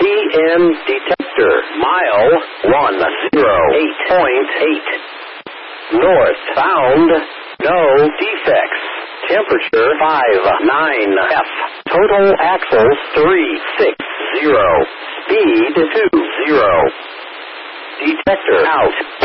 DN detector. Mile 108.8. Northbound. No defects. Temperature 59F. Total axles 360. Speed 20. Detector out.